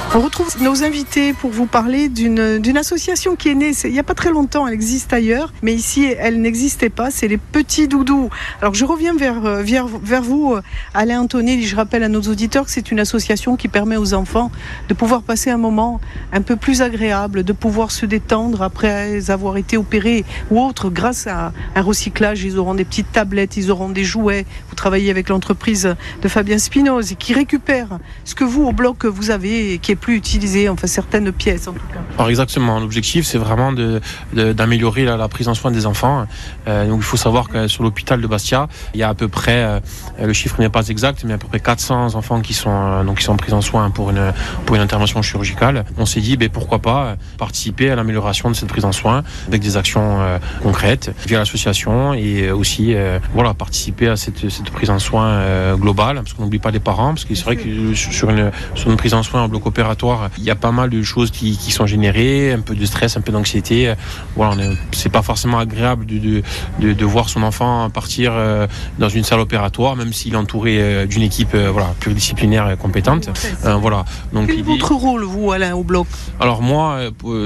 On retrouve nos invités pour vous parler d'une association qui est née il n'y a pas très longtemps. Elle existe ailleurs, mais ici elle n'existait pas. C'est les Petits Doudous. Alors je reviens vers vous, Alain Antonelli. Je rappelle à nos auditeurs que c'est une association qui permet aux enfants de pouvoir passer un moment un peu plus agréable, de pouvoir se détendre après avoir été opérés ou autre. Grâce à un recyclage, ils auront des petites tablettes, ils auront des jouets. Vous travaillez avec l'entreprise de Fabien Spinoz qui récupère ce que vous au bloc vous avez et qui est plus utilisé, enfin certaines pièces en tout cas. Alors exactement, l'objectif c'est vraiment d'améliorer la prise en soin des enfants. Donc il faut savoir que sur l'hôpital de Bastia, il y a à peu près, le chiffre n'est pas exact, mais à peu près 400 enfants qui sont pris en soin pour une intervention chirurgicale. On s'est dit pourquoi pas participer à l'amélioration de cette prise en soin avec des actions concrètes via l'association et aussi participer à cette prise en soin globale, parce qu'on n'oublie pas les parents, parce que c'est vrai que sur une prise en soin en bloc opératoire, il y a pas mal de choses qui sont générées, un peu de stress, un peu d'anxiété. C'est pas forcément agréable de voir son enfant partir dans une salle opératoire, même s'il est entouré d'une équipe pluridisciplinaire compétente. Donc, quel est votre rôle, vous, Alain, au bloc ? Alors moi,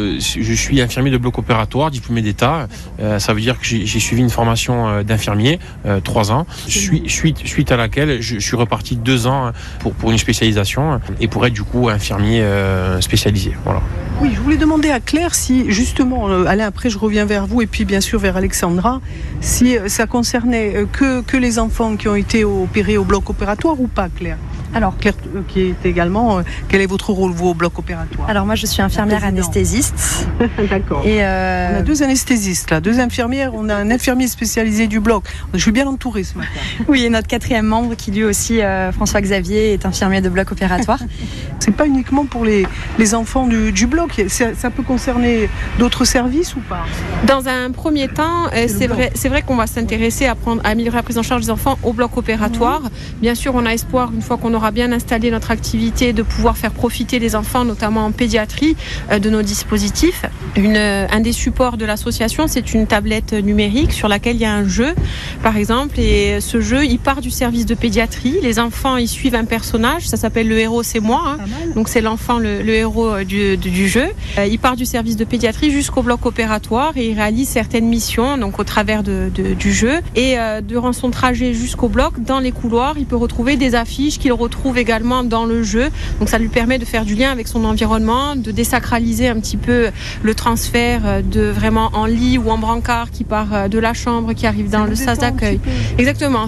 je suis infirmier de bloc opératoire, diplômé d'État. Ça veut dire que j'ai suivi une formation d'infirmier, 3 ans, suite à laquelle je suis reparti 2 ans pour une spécialisation et pour être du coup infirmier spécialisé. Voilà. Oui, je voulais demander à Claire si justement, Alain, après je reviens vers vous et puis bien sûr vers Alexandra, si ça concernait que les enfants qui ont été opérés au bloc opératoire ou pas, Claire ? Alors Claire, qui est également, quel est votre rôle, vous, au bloc opératoire ? Alors moi je suis infirmière anesthésiste. D'accord. Et on a 2 anesthésistes là, 2 infirmières, on a un infirmier spécialisé du bloc. Je suis bien entourée ce matin. Oui, et notre 4e membre qui lui aussi, François-Xavier, est infirmier de bloc opératoire. C'est pas uniquement pour les enfants du bloc, ça peut concerner d'autres services ou pas ? Dans un premier temps, c'est vrai qu'on va s'intéresser à améliorer la prise en charge des enfants au bloc opératoire. Bien sûr, on a espoir, une fois qu'on aura bien installé notre activité, de pouvoir faire profiter les enfants, notamment en pédiatrie, de nos dispositifs. Un des supports de l'association, c'est une tablette numérique sur laquelle il y a un jeu, par exemple, et ce jeu, il part du service de pédiatrie. Les enfants, ils suivent un personnage, ça s'appelle Le Héros, c'est moi. Donc c'est l'enfant, le héros du jeu. Il part du service de pédiatrie jusqu'au bloc opératoire et il réalise certaines missions, donc au travers du jeu. Et durant son trajet jusqu'au bloc, dans les couloirs, il peut retrouver des affiches qu'il retrouve également dans le jeu. Donc ça lui permet de faire du lien avec son environnement, de désacraliser un petit peu le transfert de vraiment en lit ou en brancard qui part de la chambre, qui arrive dans le sas d'accueil. Exactement,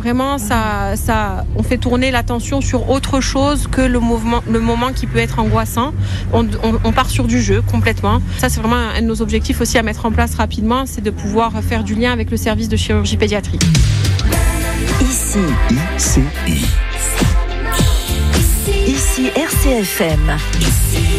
on fait tourner l'attention sur autre chose que le moment qui peut être angoissant. On part sur du jeu complètement. Ça, c'est vraiment un de nos objectifs aussi à mettre en place rapidement, c'est de pouvoir faire du lien avec le service de chirurgie pédiatrique. Ici RCFM.